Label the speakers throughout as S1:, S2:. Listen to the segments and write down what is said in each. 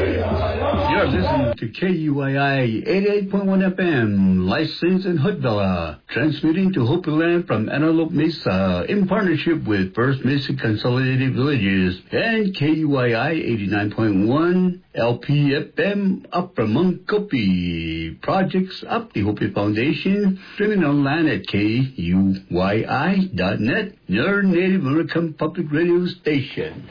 S1: You're listening to KUII 88.1 FM, licensed in Hoodvilla, transmitting to Hopi Land from Antelope Mesa in partnership with First Mesa Consolidated Villages and KUII 89.1 LPFM up from Munkopi. Projects up the Hopi Foundation, streaming online at KUII.net, your Native American public radio station.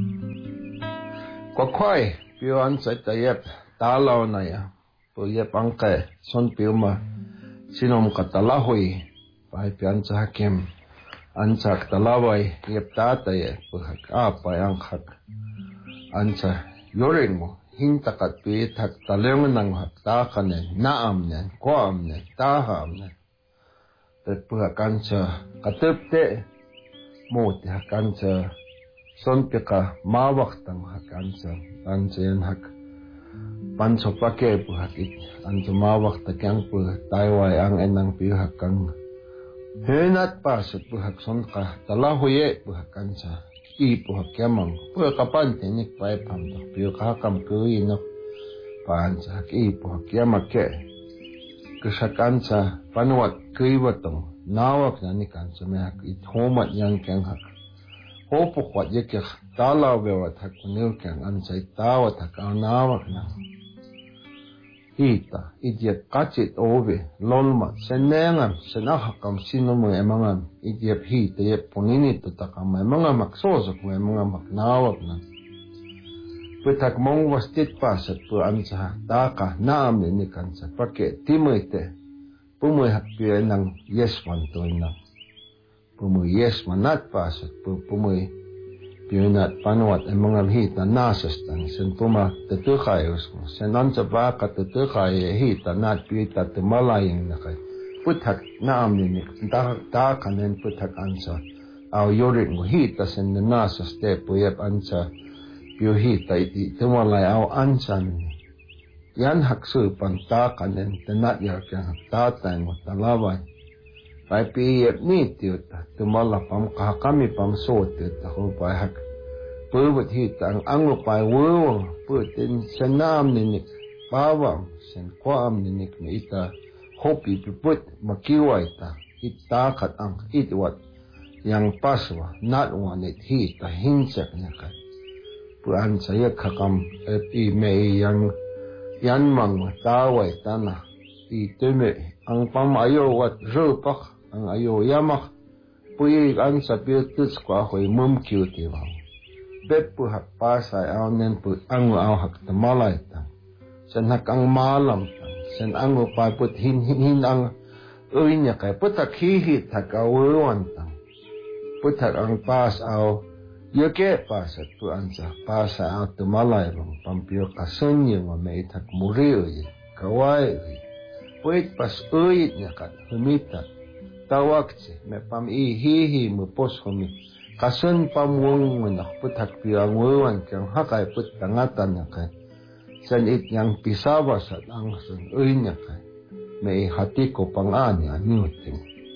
S2: Kwakwai, piu ansai tayep, talaw na ya, po yep angke, son piu ma, sinom katalahoy, pahay pian sa hakim, ansa katalaway, yep tataye, po hak apay angkak, ansa yoring mo, hintakat piit hak talungan ng hak takanen, naamnen, koamnen, tahamnen, po hak ansa katupte, muti hak ansa, son pika mawak tang hak ansa yan hak panso pake pu hak it ansa mawak ta kyang pu taiwai ang enang pi hak kang henat pasut pu hak son ka talahoye pu hak ansa i pu hak kyamang pu kapan tenik pai pam ta pi ka kam ku ino pansa hak i pu hak kyamake kesakansa panuat kuiwatong nawak na ni kansa me hak it homat yang kyang hak Hopo kwat yekya talaw bewat hak unilkang ansay tawat hak anawak na. Hita, idyap kachit ove, lolmat, senengam, senahakam sino mo emangam, idyap hita yep puninito takam emangam maksosok mo emangam maknawak na. Putak mong wastit pasat pu ansa taka naam ni kansa, pake timoite, pumoy hak piyo ng yeswan to na. Pumuy yes manat pasat pumuy pinat panuat ang mga hita nasastan sen puma tetukayos mo sen ansa baka tetukay hita nat pita tumalayang nakay putak naam ni ta kanen putak ansa aw yorik mo hita sen nasas te puyap ansa piu hita iti tumalay aw ansan yan haksu pan ta kanen tenat yak yang tatay mo talaway Pai piyep ni tiuta, tumala pam kahakami pam so tiuta, kung pai hak purwat hita, ang anglo pai wuwang, putin senam ninik, pawam, sen kwaam ninik na ita, hopi piput, makiway ta, itakat ang itwat, yang paswa, natwan it hita, hinsak niya kat. Puan saya kakam, may yang mang mataway tanah, itume, ang pamayo wat rupak, ang ayo yamak puyi ang sa piltus ko ako'y mumkiw tiwaw. Bepu hak pasay aw nen pu ang aw hak tamalay tang. Sen hak ang malam tang. Sen ang upaput hin ang uwinya kay putak hihit hak awuan tang. Putak ang pas aw yuke pasat pu ansa pasay aw tamalay rong pampiyo kasunyo nga may itak muriyo kawai puit pas uyit niya kat humita tawakse me pam ihihi mo pos humi kasun pamwong mo nakputak piyanguan kyang hakay put tangatan niya kay san it yang pisawasat ang sun uy niya kay may hati ko pangani anyuting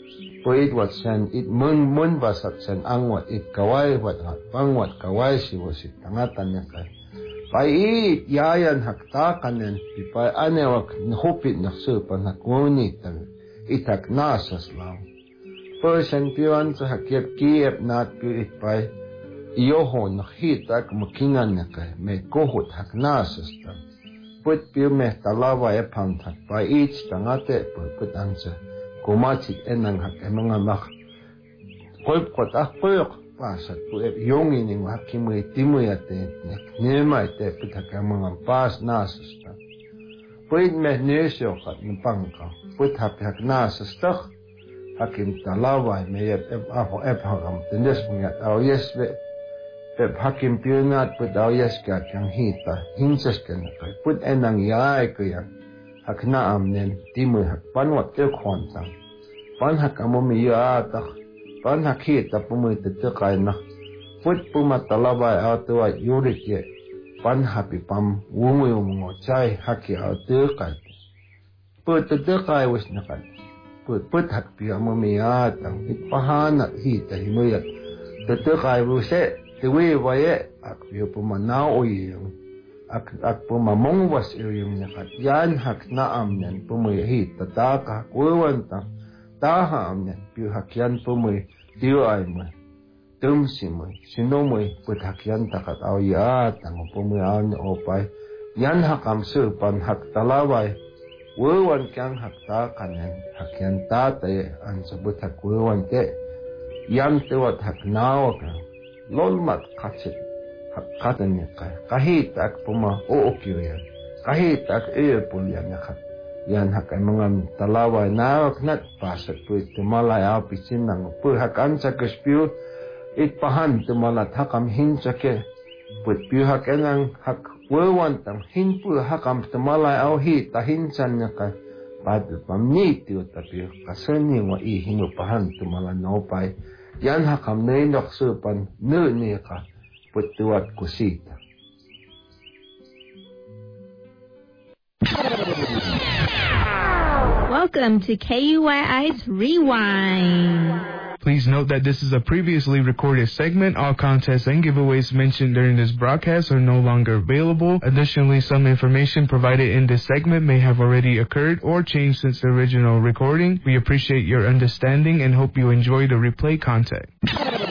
S2: puit wat san it mun basat san angwat it kaway wat pangwat kaway siwasit tangatan niya kay pai it yayan hakta kanen pipay anewak hupit naksupan hakuni tang itak nasas lang. Person piwan sa hakiap kiep nat piit pay iyoho nakhitak makingan na kay may kohot hak nasas tang. Put piu meh talawa e pamtak pay it tangate put ansa kumachik enang hak mga mak kolp kot akpuyok pasat pu yongi ni hakimui timui ate nema ite putak mga pas nasas tang. Puit meh nesyo kat nipangka put hak nasas tak hakim talaway may ako hakam tindes mga aw yes hakim pinat put aw yes ka kyang hita hinsas ka na kay put enang yay kaya hak naam nen timui hak panwat ke khontang pan hak amomi yatak pan hak hita pumui tetekay na put pumatalaway aw tuwa yurik ye pan happy pam wungoy mo chay haki aw tekay put tetekay was na kay put hak pi amamiyat ang itpahanat hita himuyat tetekay wuse tiwi waye ak pi pumanaw yung ak pumamong was iyong nakat yan hak naam yan pumoy hit tataka kuwanta tahaam yan piu hakyan pumoy diyo ay mo tumsi mo sino mo put hakyan takat aw yat ang pumoy aw ni opay yan hakam supan hak talaway wewan kyang hak takan yan hakyan tatay ang sabut hak wewan te yan tewat hak nawak lolmat katsit hakatan niya kahit ak puma ookyo yan kahit ak earpul yan nakat yan hak ay mga talaway nawak nat pasat po itumalay apisin ng po hak ansa kaspiyo itpahan tumalat hakam hinsake put piyo hak enang hak wewantang hinpu hakam tumalay aw hita hinsan niya ka padu pamnitiyo tapiyo kasani wa ihinupahan tumalan naupay yan hakam na inaksupan niya ka putuat kusita.
S3: Welcome to KUYI's Rewind.
S4: Please note that this is a previously recorded segment. All contests and giveaways mentioned during this broadcast are no longer available. Additionally, some information provided in this segment may have already occurred or changed since the original recording. We appreciate your understanding and hope you enjoy the replay content.